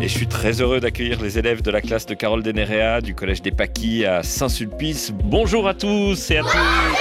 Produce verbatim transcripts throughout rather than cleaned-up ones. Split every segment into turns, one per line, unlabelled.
Et je suis très heureux d'accueillir les élèves de la classe de Carole Denerea du collège des Paquis à Saint-Sulpice. Bonjour à tous et à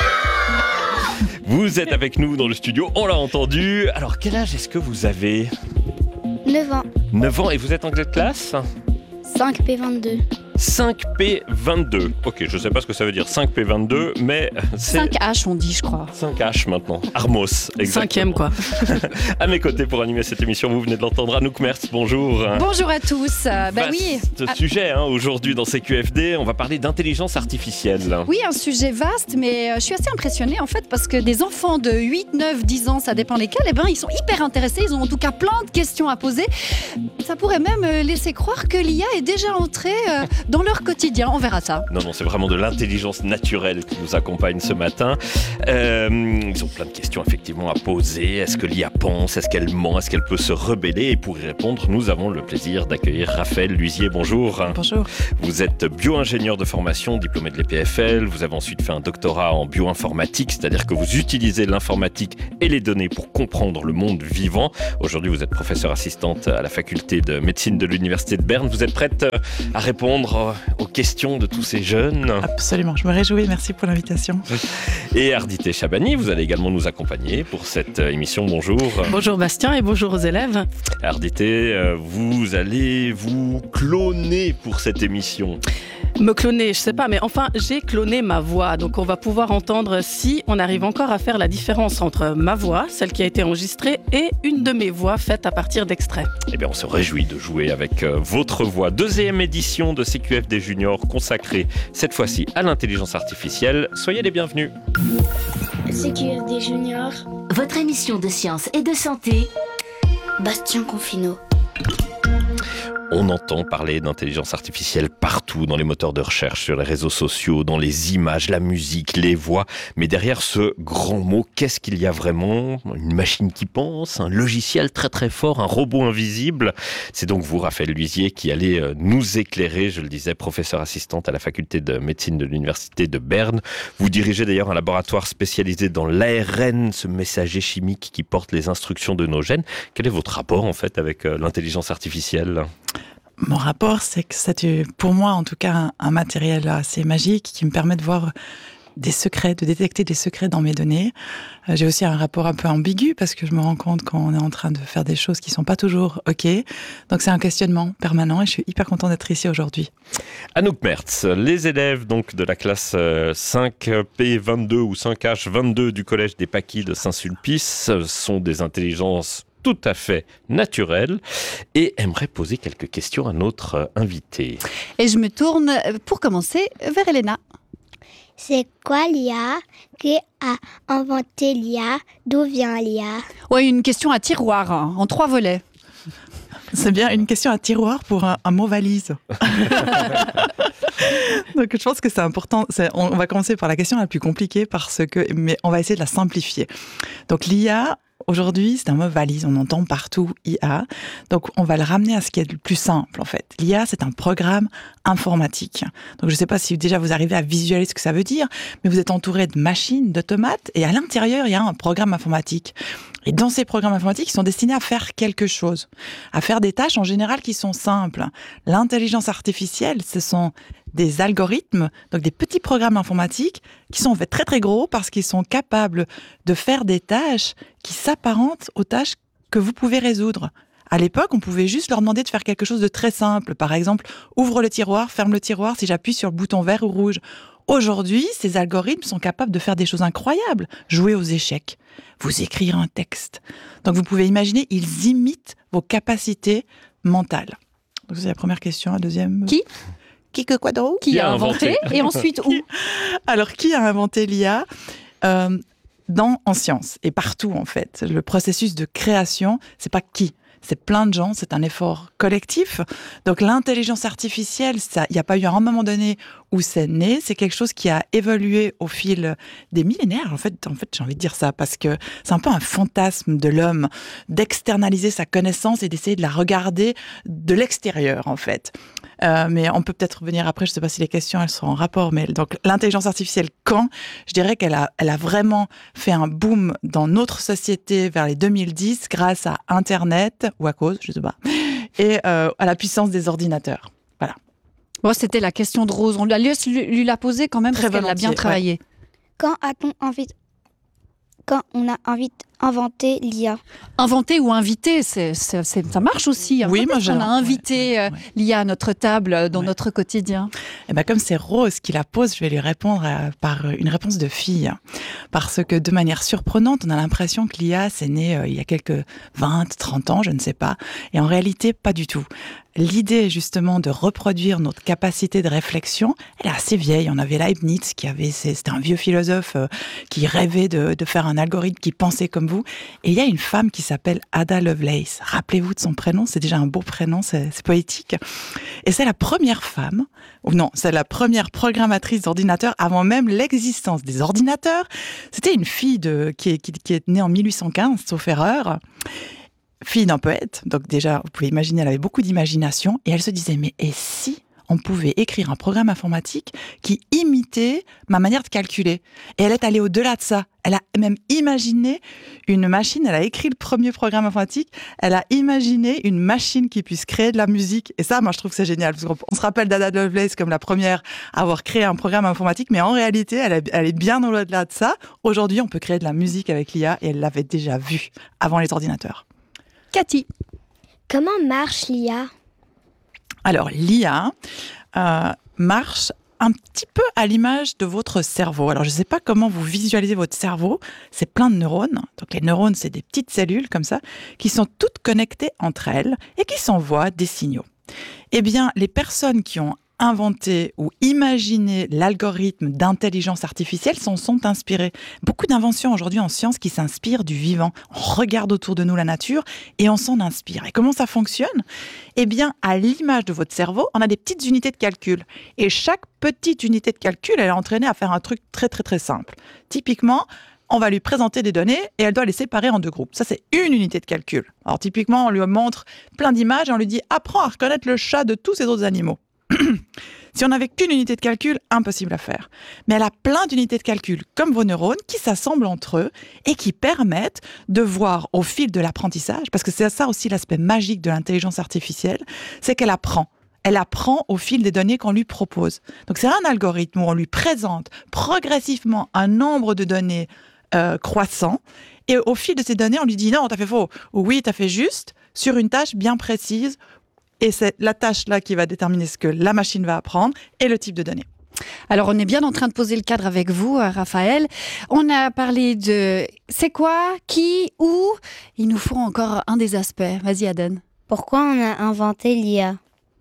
tous. Vous êtes avec nous dans le studio, on l'a entendu. Alors quel âge est-ce que vous avez ?
neuf ans.
neuf ans et vous êtes en quelle classe ?
cinq P vingt-deux.
cinq P vingt-deux. Ok, je ne sais pas ce que ça veut dire cinq P vingt-deux, mais c'est...
cinq H on dit, je crois.
cinq H maintenant. Armos, exactement.
Cinquième, quoi.
À mes côtés pour animer cette émission, vous venez de l'entendre, Anouk Mertz, bonjour.
Bonjour à tous. Euh, bah oui.
Vaste sujet hein, aujourd'hui dans C Q F D, on va parler d'intelligence artificielle.
Oui, un sujet vaste, mais je suis assez impressionnée en fait, parce que des enfants de huit, neuf, dix ans, ça dépend lesquels, eh ben, ils sont hyper intéressés, ils ont en tout cas plein de questions à poser. Ça pourrait même laisser croire que l'I A est déjà entrée euh, dans leur quotidien, on verra ça.
Non, non, c'est vraiment de l'intelligence naturelle qui nous accompagne ce matin. Euh, ils ont plein de questions effectivement à poser. Est-ce que l'I A pense ? Est-ce qu'elle ment ? Est-ce qu'elle peut se rebeller ? Et pour y répondre, nous avons le plaisir d'accueillir Raphaël Luisier. Bonjour.
Bonjour.
Vous êtes bio-ingénieur de formation, diplômé de l'E P F L. Vous avez ensuite fait un doctorat en bioinformatique, c'est-à-dire que vous utilisez l'informatique et les données pour comprendre le monde vivant. Aujourd'hui, vous êtes professeure assistante à la faculté de médecine de l'Université de Berne. Vous êtes prête à répondre aux questions de tous ces jeunes ?
Absolument, je me réjouis, merci pour l'invitation.
Et Ardité Chabani, vous allez également nous accompagner pour cette émission. Bonjour.
Bonjour Bastien et bonjour aux élèves.
Ardité, vous allez vous cloner pour cette émission.
Me cloner, je sais pas, mais enfin, j'ai cloné ma voix. Donc, on va pouvoir entendre si on arrive encore à faire la différence entre ma voix, celle qui a été enregistrée, et une de mes voix faites à partir d'extraits.
Eh bien, on se réjouit de jouer avec euh, votre voix. Deuxième édition de C Q F D Junior consacrée cette fois-ci à l'intelligence artificielle. Soyez les bienvenus.
C Q F D Junior.
Votre émission de sciences et de santé.
Bastien Confino.
On entend parler d'intelligence artificielle partout, dans les moteurs de recherche, sur les réseaux sociaux, dans les images, la musique, les voix. Mais derrière ce grand mot, qu'est-ce qu'il y a vraiment ? Une machine qui pense, un logiciel très très fort, un robot invisible ? C'est donc vous, Raphaël Luisier, qui allez nous éclairer, je le disais, professeur assistante à la faculté de médecine de l'Université de Berne. Vous dirigez d'ailleurs un laboratoire spécialisé dans l'A R N, ce messager chimique qui porte les instructions de nos gènes. Quel est votre rapport en fait avec l'intelligence artificielle ?
Mon rapport, c'est que c'est pour moi en tout cas un, un matériel assez magique qui me permet de voir des secrets, de détecter des secrets dans mes données. Euh, j'ai aussi un rapport un peu ambigu parce que je me rends compte qu'on est en train de faire des choses qui sont pas toujours OK. Donc c'est un questionnement permanent et je suis hyper contente d'être ici aujourd'hui.
Anouk Mertz, les élèves donc de la classe cinq P vingt-deux ou cinq H vingt-deux du collège des Paquis de Saint-Sulpice sont des intelligences tout à fait naturelles et aimeraient poser quelques questions à notre invité.
Et je me tourne, pour commencer, vers Elena.
C'est quoi l'I A ? Qui a inventé l'I A ? D'où vient l'I A ?
Ouais, une question à tiroir, hein, en trois volets.
C'est bien une question à tiroir pour un, un mot valise. Donc je pense que c'est important. C'est, on va commencer par la question la plus compliquée parce que, mais on va essayer de la simplifier. Donc l'I A, aujourd'hui, c'est un mot valise. On entend partout I A. Donc on va le ramener à ce qui est le plus simple en fait. L'I A, c'est un programme informatique. Donc je ne sais pas si déjà vous arrivez à visualiser ce que ça veut dire, mais vous êtes entouré de machines, d'automates, et à l'intérieur il y a un programme informatique. Et dans ces programmes informatiques, ils sont destinés à faire quelque chose, à faire des tâches en général qui sont simples. L'intelligence artificielle, ce sont des algorithmes, donc des petits programmes informatiques qui sont en fait très très gros parce qu'ils sont capables de faire des tâches qui s'apparentent aux tâches que vous pouvez résoudre. À l'époque, on pouvait juste leur demander de faire quelque chose de très simple. Par exemple, ouvre le tiroir, ferme le tiroir si j'appuie sur le bouton vert ou rouge. Aujourd'hui, ces algorithmes sont capables de faire des choses incroyables. Jouer aux échecs, vous écrire un texte. Donc vous pouvez imaginer, ils imitent vos capacités mentales. Donc c'est la première question. La deuxième...
Qui ?
Qui que quoi d'autre ?
Qui a inventé ? Et ensuite où ?
Alors, qui a inventé l'I A ? euh, dans, En sciences, et partout en fait. Le processus de création, c'est pas qui ? C'est plein de gens, c'est un effort collectif. Donc l'intelligence artificielle, il n'y a pas eu un moment donné où c'est né, c'est quelque chose qui a évolué au fil des millénaires. En fait, en fait, j'ai envie de dire ça, parce que c'est un peu un fantasme de l'homme d'externaliser sa connaissance et d'essayer de la regarder de l'extérieur, en fait. Euh, mais on peut peut-être revenir après, je ne sais pas si les questions elles sont en rapport, mais donc l'intelligence artificielle, quand je dirais qu'elle a, elle a vraiment fait un boom dans notre société vers les deux mille dix grâce à Internet, ou à cause, je ne sais pas, et euh, à la puissance des ordinateurs. Voilà.
Bon, c'était la question de Rose. On la laisse lui, lui la poser quand même
Très
parce qu'elle l'a bien
volontiers,
travaillé.
ouais.
Quand a-t-on envie Quand on a envie inventé l'I A?
Inventer ou inviter, c'est, c'est, c'est, ça marche aussi.
Oui,
Quand
moi,
est-ce qu'on
je-
a invité
ouais, ouais,
euh,
ouais.
l'I A à notre table, euh, dans
Ouais.
notre quotidien.
Et ben comme c'est Rose qui la pose, je vais lui répondre à- par une réponse de fille. Parce que de manière surprenante, on a l'impression que l'I A, c'est né euh, il y a quelques vingt, trente ans, je ne sais pas. Et en réalité, pas du tout. L'idée, justement, de reproduire notre capacité de réflexion, elle est assez vieille. On avait Leibniz, qui avait, c'était un vieux philosophe euh, qui rêvait de, de faire un algorithme qui pensait comme vous. Et il y a une femme qui s'appelle Ada Lovelace. Rappelez-vous de son prénom, c'est déjà un beau prénom, c'est, c'est poétique. Et c'est la première femme, ou non, c'est la première programmatrice d'ordinateur avant même l'existence des ordinateurs. C'était une fille de, qui, est, qui, qui est née en mille huit cent quinze, sauf erreur. Fille d'un poète, donc déjà, vous pouvez imaginer, elle avait beaucoup d'imagination, et elle se disait, mais et si on pouvait écrire un programme informatique qui imitait ma manière de calculer? Et elle est allée au-delà de ça. Elle a même imaginé une machine, elle a écrit le premier programme informatique, elle a imaginé une machine qui puisse créer de la musique. Et ça, moi, je trouve que c'est génial, parce qu'on se rappelle d'Ada Lovelace comme la première à avoir créé un programme informatique, mais en réalité, elle est, elle est bien au-delà de ça. Aujourd'hui, on peut créer de la musique avec l'I A, et elle l'avait déjà vu avant les ordinateurs.
Cathy.
Comment marche l'I A?
Alors, l'I A euh, marche un petit peu à l'image de votre cerveau. Alors, je ne sais pas comment vous visualisez votre cerveau. C'est plein de neurones. Donc, les neurones, c'est des petites cellules comme ça qui sont toutes connectées entre elles et qui s'envoient des signaux. Eh bien, les personnes qui ont inventé ou imaginé l'algorithme d'intelligence artificielle s'en sont inspirées. Beaucoup d'inventions aujourd'hui en sciences qui s'inspirent du vivant. On regarde autour de nous la nature et on s'en inspire. Et comment ça fonctionne ? Eh bien, à l'image de votre cerveau, on a des petites unités de calcul. Et chaque petite unité de calcul, elle est entraînée à faire un truc très, très, très simple. Typiquement, on va lui présenter des données et elle doit les séparer en deux groupes. Ça, c'est une unité de calcul. Alors, typiquement, on lui montre plein d'images et on lui dit « Apprends à reconnaître le chat de tous ces autres animaux ». Si on n'avait qu'une unité de calcul, impossible à faire. Mais elle a plein d'unités de calcul, comme vos neurones, qui s'assemblent entre eux et qui permettent de voir au fil de l'apprentissage, parce que c'est ça aussi l'aspect magique de l'intelligence artificielle, c'est qu'elle apprend. Elle apprend au fil des données qu'on lui propose. Donc c'est un algorithme où on lui présente progressivement un nombre de données euh, croissant, et au fil de ces données, on lui dit « Non, t'as fait faux » ou « Oui, t'as fait juste » sur une tâche bien précise. Et c'est la tâche-là qui va déterminer ce que la machine va apprendre et le type de données.
Alors, on est bien en train de poser le cadre avec vous, Raphaël. On a parlé de c'est quoi, qui, où. Il nous faut encore un des aspects. Vas-y, Aden.
Pourquoi on a inventé l'I A?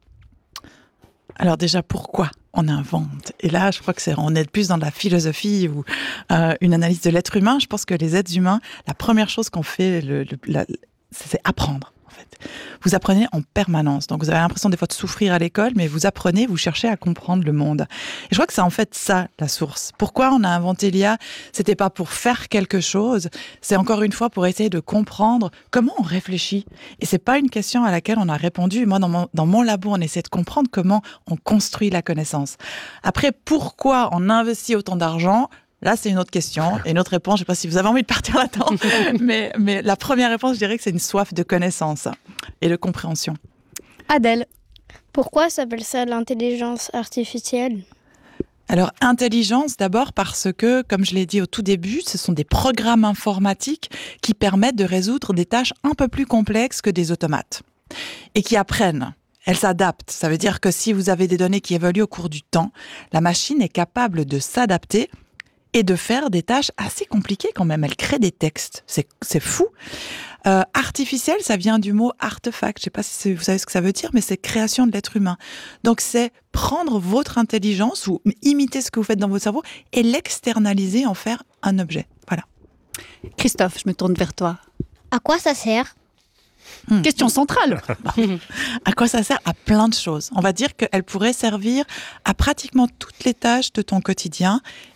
Alors déjà, pourquoi on invente? Et là, je crois que c'est, on est plus dans la philosophie ou euh, une analyse de l'être humain. Je pense que les êtres humains, la première chose qu'on fait, le, le, la, c'est apprendre. Vous apprenez en permanence. Donc, vous avez l'impression des fois de souffrir à l'école, mais vous apprenez, vous cherchez à comprendre le monde. Et je crois que c'est en fait ça, la source. Pourquoi on a inventé l'I A? C'était pas pour faire quelque chose. C'est encore une fois pour essayer de comprendre comment on réfléchit. Et c'est pas une question à laquelle on a répondu. Moi, dans mon, dans mon labo, on essaie de comprendre comment on construit la connaissance. Après, pourquoi on investit autant d'argent? Là, c'est une autre question. Et une autre réponse, je ne sais pas si vous avez envie de partir là-dedans, mais, mais la première réponse, je dirais que c'est une soif de connaissance et de compréhension.
Adèle.
Pourquoi s'appelle ça l'intelligence artificielle?
Alors, intelligence, d'abord parce que, comme je l'ai dit au tout début, ce sont des programmes informatiques qui permettent de résoudre des tâches un peu plus complexes que des automates et qui apprennent. Elle s'adapte. Ça veut dire que si vous avez des données qui évoluent au cours du temps, la machine est capable de s'adapter et de faire des tâches assez compliquées quand même. Elle crée des textes. C'est, c'est fou. Euh, artificiel, ça vient du mot artefact. Je ne sais pas si vous savez ce que ça veut dire, mais c'est création de l'être humain. Donc, c'est prendre votre intelligence ou imiter ce que vous faites dans votre cerveau et l'externaliser, en faire un objet. Voilà.
Christophe, je me tourne vers toi.
À quoi ça sert?
Mmh. Question centrale.
À quoi ça sert? À plein de choses. On va dire qu'elle pourrait servir à pratiquement toutes les tâches de ton quotidien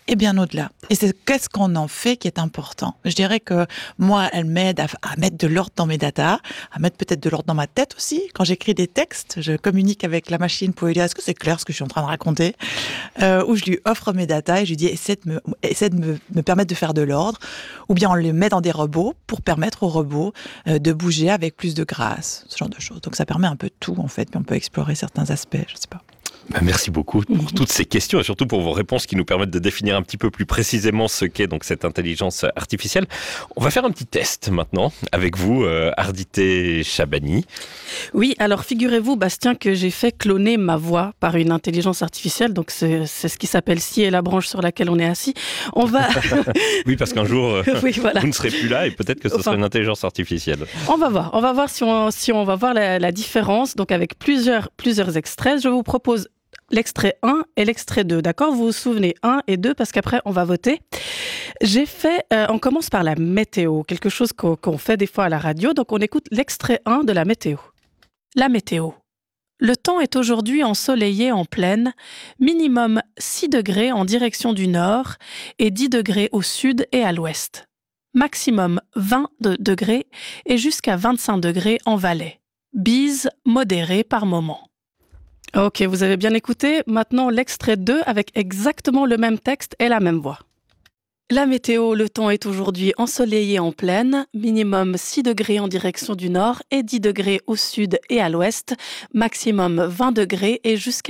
et bien au-delà. Et c'est qu'est-ce qu'on en fait qui est important. Je dirais que moi, elle m'aide à, à mettre de l'ordre dans mes datas, à mettre peut-être de l'ordre dans ma tête aussi. Quand j'écris des textes, je communique avec la machine pour lui dire est-ce que c'est clair ce que je suis en train de raconter, euh, ou je lui offre mes datas et je lui dis essaie de me, essaie de me, me permettre de faire de l'ordre, ou bien on les met dans des robots pour permettre aux robots euh, de bouger avec plus de grâce, ce genre de choses. Donc ça permet un peu de tout en fait, puis on peut explorer certains aspects, je sais pas.
Merci beaucoup pour toutes ces questions et surtout pour vos réponses qui nous permettent de définir un petit peu plus précisément ce qu'est donc cette intelligence artificielle. On va faire un petit test maintenant avec vous, euh, Ardité Chabani.
Oui, alors figurez-vous, Bastien, que j'ai fait cloner ma voix par une intelligence artificielle. Donc c'est, c'est ce qui s'appelle scier la branche sur laquelle on est assis. On va...
oui, parce qu'un jour, euh,
oui, voilà.
vous ne serez plus là et peut-être que ce
Enfin,
sera une intelligence artificielle.
On va voir. On va voir si on, si on va voir la, la différence. Donc avec plusieurs, plusieurs extraits, je vous propose l'extrait un et l'extrait deux, d'accord ? Vous vous souvenez un et deux parce qu'après on va voter. J'ai fait, euh, on commence par la météo, quelque chose qu'on, qu'on fait des fois à la radio, donc on écoute l'extrait un de la météo. La météo. Le temps est aujourd'hui ensoleillé en plaine, minimum six degrés en direction du nord et dix degrés au sud et à l'ouest. Maximum vingt degrés et jusqu'à vingt-cinq degrés en vallée. Bise modérée par moment. Ok, vous avez bien écouté. Maintenant, l'extrait deux avec exactement le même texte et la même voix. La météo, le temps est aujourd'hui ensoleillé en plaine, minimum six degrés en direction du nord et dix degrés au sud et à l'ouest, maximum vingt degrés et jusqu'à